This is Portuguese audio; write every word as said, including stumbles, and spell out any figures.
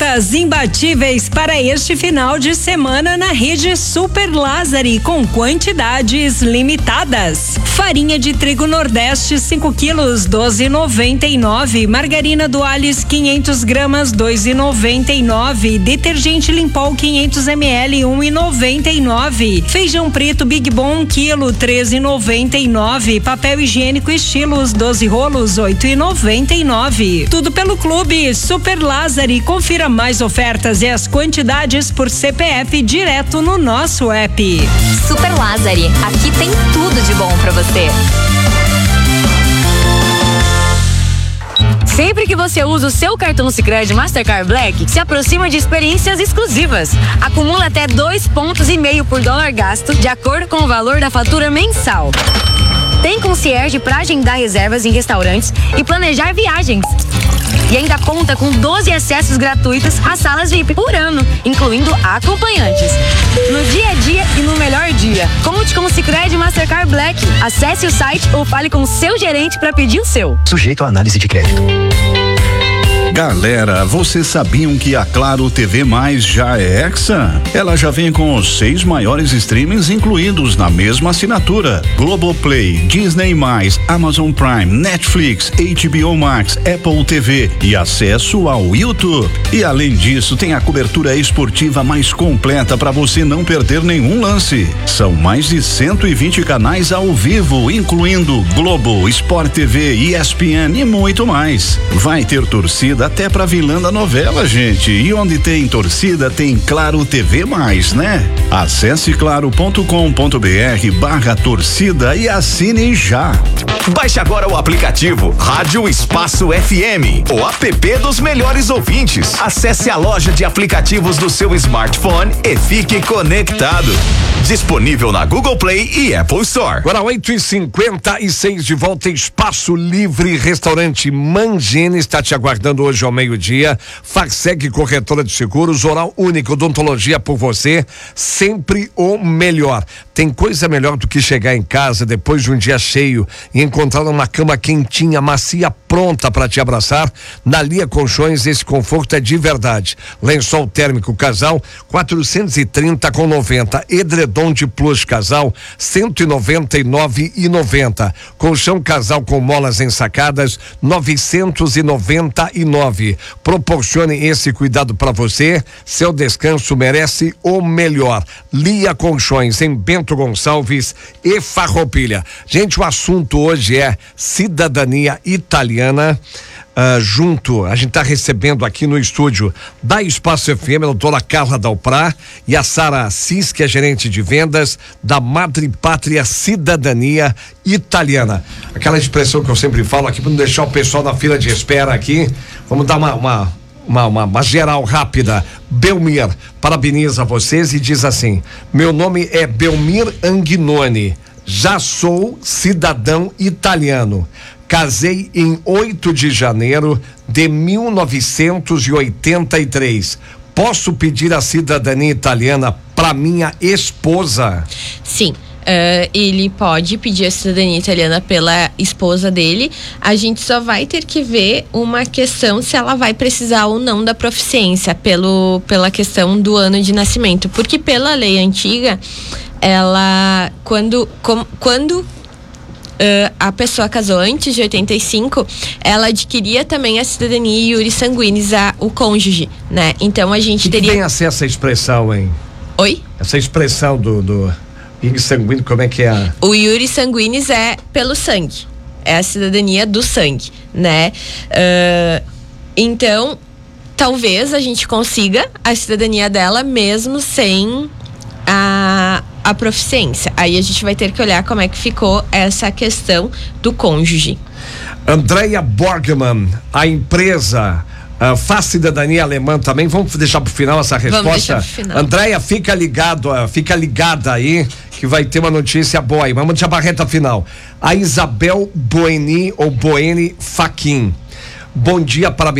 Ofertas imbatíveis para este final de semana na rede Super Lázari, com quantidades limitadas. Farinha de trigo Nordeste cinco quilos, doze e noventa e nove. Margarina Duales quinhentos gramas, dois e noventa e nove. Detergente Limpol quinhentos mililitros, um e noventa e nove. Feijão preto Big Bom um quilo, treze e noventa e nove. Papel higiênico Estilos doze rolos, oito e noventa e nove. Tudo pelo Clube Super Lázari. Confira mais ofertas e as quantidades por C P F direto no nosso app. Super Lázari, aqui tem tudo de bom pra você. Sempre que você usa o seu cartão Sicredi Mastercard Black, se aproxima de experiências exclusivas. Acumula até dois pontos e meio por dólar gasto, de acordo com o valor da fatura mensal. Tem concierge para agendar reservas em restaurantes e planejar viagens. E ainda conta com doze acessos gratuitos às salas V I P por ano, incluindo acompanhantes. No dia a dia e no melhor dia. Conte com o Sicredi Mastercard Black. Acesse o site ou fale com o seu gerente para pedir o seu. Sujeito à análise de crédito. Galera, vocês sabiam que a Claro T V Mais já é Hexa? Ela já vem com os seis maiores streamings incluídos na mesma assinatura: Globoplay, Disney mais, Amazon Prime, Netflix, H B O Max, Apple T V e acesso ao YouTube. E além disso, tem a cobertura esportiva mais completa para você não perder nenhum lance. São mais de cento e vinte canais ao vivo, incluindo Globo, Sport T V, E S P N e muito mais. Vai ter torcida até pra vilã da novela, gente. E onde tem torcida, tem Claro T V mais, né? Acesse claro ponto com ponto br barra torcida e assine já. Baixe agora o aplicativo Rádio Espaço F M, o app dos melhores ouvintes. Acesse a loja de aplicativos do seu smartphone e fique conectado. Disponível na Google Play e Apple Store. Agora oito e cinquenta e seis, de volta. Espaço Livre Restaurante Mangini está te aguardando hoje ao meio-dia. Farseg Corretora de Seguros, Oral Único, odontologia por você, sempre o melhor. Tem coisa melhor do que chegar em casa depois de um dia cheio e encontrar uma cama quentinha, macia, pronta para te abraçar. Na Lia Colchões, esse conforto é de verdade. Lençol térmico casal, quatrocentos e trinta com noventa. Edredom de plus casal, cento e noventa e nove e noventa. Colchão casal com molas ensacadas, novecentos e noventa e nove. Proporcione esse cuidado para você. Seu descanso merece o melhor. Lia Colchões, em Bento Gonçalves e Farroupilha. Gente, o assunto hoje é cidadania italiana. Uh, junto, a gente está recebendo aqui no estúdio da Espaço F M a doutora Carla Dalprá e a Sara Assis, que é gerente de vendas da Madre Pátria Cidadania Italiana. Aquela expressão que eu sempre falo aqui para não deixar o pessoal na fila de espera aqui. Vamos dar uma, uma, uma, uma, uma geral rápida. Belmir parabeniza vocês e diz assim: meu nome é Belmir Anguinoni, já sou cidadão italiano. Casei em oito de janeiro de mil novecentos e oitenta e três. Posso pedir a cidadania italiana para minha esposa? Sim. Uh, ele pode pedir a cidadania italiana pela esposa dele. A gente só vai ter que ver uma questão se ela vai precisar ou não da proficiência pelo, pela questão do ano de nascimento, porque pela lei antiga, ela quando com, quando Uh, a pessoa casou antes de oitenta e cinco, ela adquiria também a cidadania iuris sanguinis, a, o cônjuge, né? Então a gente que teria... Que tem acesso a essa expressão, hein? Oi? Essa expressão do, do iuris sanguinis, como é que é? O iuris sanguinis é pelo sangue, é a cidadania do sangue, né? Uh, então, talvez a gente consiga a cidadania dela mesmo sem a... a proficiência. Aí a gente vai ter que olhar como é que ficou essa questão do cônjuge. Andrea Borgman, a empresa uh, faz cidadania alemã também. Vamos deixar pro final essa resposta? Vamos deixar pro final. Andrea, fica ligado, uh, fica ligada aí que vai ter uma notícia boa aí. Vamos deixar a barreta final. A Isabel Boeni ou Boeni Faquin. Bom dia, parabéns.